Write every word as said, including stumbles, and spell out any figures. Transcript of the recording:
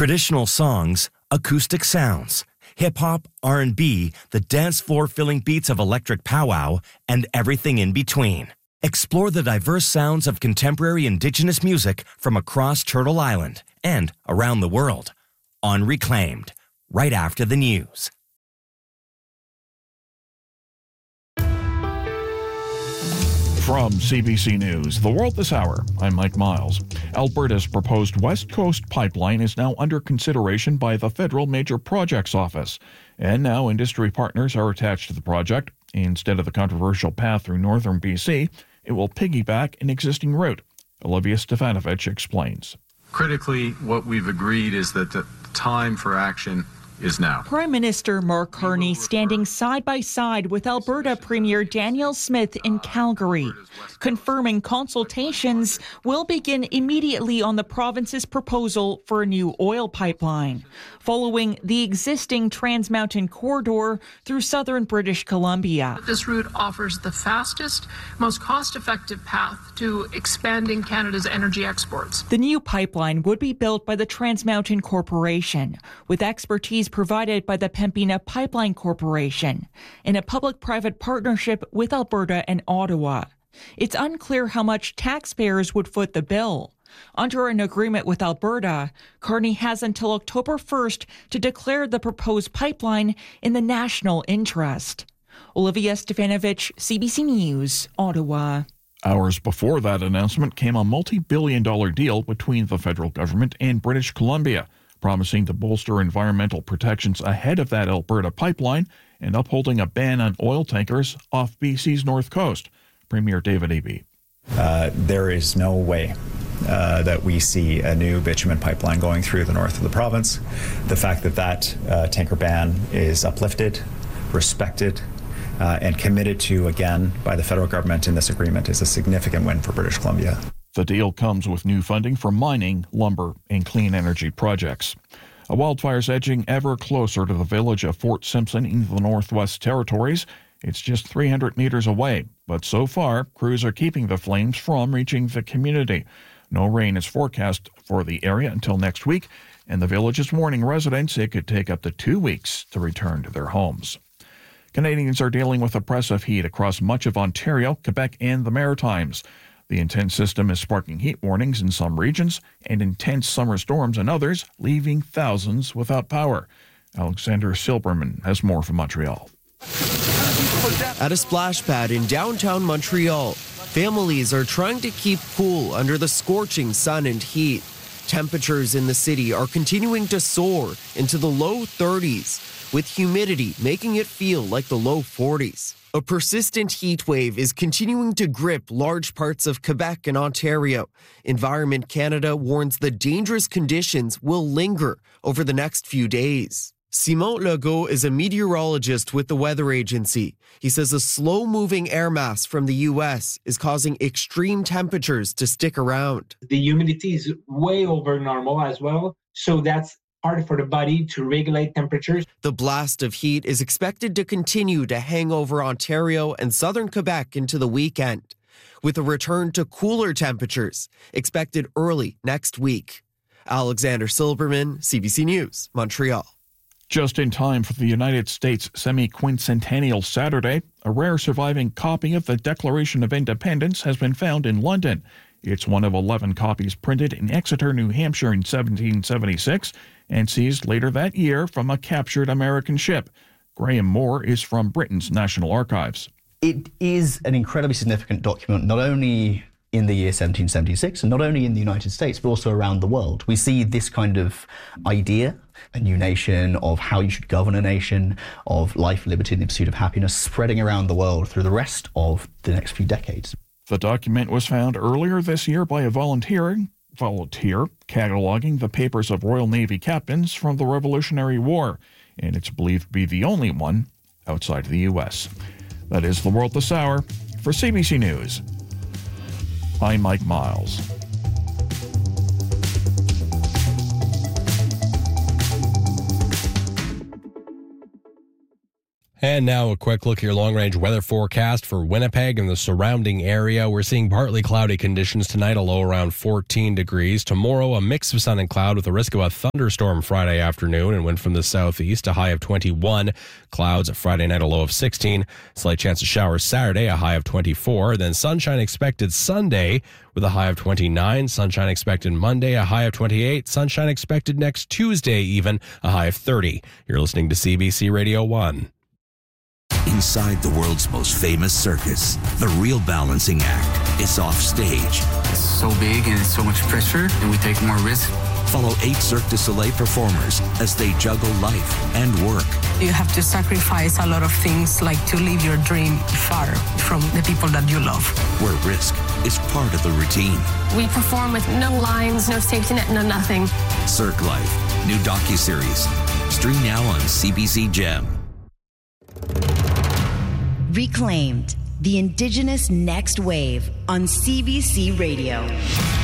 Traditional songs, acoustic sounds, hip-hop, R and B, the dance floor-filling beats of electric powwow, and everything in between. Explore the diverse sounds of contemporary Indigenous music from across Turtle Island and around the world on Reclaimed, right after the news. From C B C News, The World This Hour, I'm Mike Miles. Alberta's proposed West Coast pipeline is now under consideration by the Federal Major Projects Office. And now industry partners are attached to the project. Instead of the controversial path through northern B C, it will piggyback an existing route. Olivia Stefanovich explains. Critically, what we've agreed is that the time for action is now. Prime Minister Mark Carney standing side by side with Alberta Premier Danielle Smith in Calgary, confirming consultations will begin immediately on the province's proposal for a new oil pipeline, following the existing Trans Mountain corridor through southern British Columbia. This route offers the fastest, most cost-effective path to expanding Canada's energy exports. The new pipeline would be built by the Trans Mountain Corporation, with expertise provided by the Pembina Pipeline Corporation, in a public-private partnership with Alberta and Ottawa. It's unclear how much taxpayers would foot the bill. Under an agreement with Alberta, Carney has until October first to declare the proposed pipeline in the national interest. Olivia Stefanovich, C B C News, Ottawa. Hours before that announcement came a multi-billion dollar deal between the federal government and British Columbia, promising to bolster environmental protections ahead of that Alberta pipeline and upholding a ban on oil tankers off B C's north coast. Premier David Eby. Uh, there is no way uh, that we see a new bitumen pipeline going through the north of the province. The fact that that uh, tanker ban is uplifted, respected, uh, and committed to again by the federal government in this agreement is a significant win for British Columbia. The deal comes with new funding for mining, lumber, and clean energy projects. A wildfire's edging ever closer to the village of Fort Simpson in the Northwest Territories. It's just three hundred meters away, but so far, crews are keeping the flames from reaching the community. No rain is forecast for the area until next week, and the village is warning residents it could take up to two weeks to return to their homes. Canadians are dealing with oppressive heat across much of Ontario, Quebec, and the Maritimes. The intense system is sparking heat warnings in some regions and intense summer storms in others, leaving thousands without power. Alexander Silberman has more from Montreal. At a splash pad in downtown Montreal, families are trying to keep cool under the scorching sun and heat. Temperatures in the city are continuing to soar into the low thirties, with humidity making it feel like the low forties. A persistent heat wave is continuing to grip large parts of Quebec and Ontario. Environment Canada warns the dangerous conditions will linger over the next few days. Simon Legault is a meteorologist with the weather agency. He says a slow-moving air mass from the U S is causing extreme temperatures to stick around. The humidity is way over normal as well, so that's hard for the body to regulate temperatures. The blast of heat is expected to continue to hang over Ontario and southern Quebec into the weekend, with a return to cooler temperatures expected early next week. Alexander Silberman, C B C News, Montreal. Just in time for the United States semi-quincentennial Saturday, a rare surviving copy of the Declaration of Independence has been found in London. It's one of eleven copies printed in Exeter, New Hampshire in seventeen seventy-six and seized later that year from a captured American ship. Graham Moore is from Britain's National Archives. It is an incredibly significant document, not only in the year seventeen seventy-six, and not only in the United States, but also around the world. We see this kind of idea, a new nation, of how you should govern a nation, of life, liberty, and the pursuit of happiness, spreading around the world through the rest of the next few decades. The document was found earlier this year by a volunteer, volunteer cataloging the papers of Royal Navy captains from the Revolutionary War, and it's believed to be the only one outside the U S. That is The World This Hour. For C B C News, I'm Mike Miles. And now a quick look at your long-range weather forecast for Winnipeg and the surrounding area. We're seeing partly cloudy conditions tonight, a low around fourteen degrees. Tomorrow, a mix of sun and cloud with a risk of a thunderstorm Friday afternoon and wind from the southeast, a high of twenty-one. Clouds Friday night, a low of sixteen. Slight chance of showers Saturday, a high of twenty-four. Then sunshine expected Sunday with a high of twenty-nine. Sunshine expected Monday, a high of twenty-eight. Sunshine expected next Tuesday, even a high of thirty. You're listening to C B C Radio one. Inside the world's most famous circus, the Real Balancing Act is off stage. It's so big and it's so much pressure, and we take more risk. Follow eight Cirque du Soleil performers as they juggle life and work. You have to sacrifice a lot of things, like to live your dream far from the people that you love. Where risk is part of the routine. We perform with no lines, no safety net, no nothing. Cirque Life, new docuseries. Stream now on C B C Gem. Reclaimed, the Indigenous Next Wave on C B C Radio.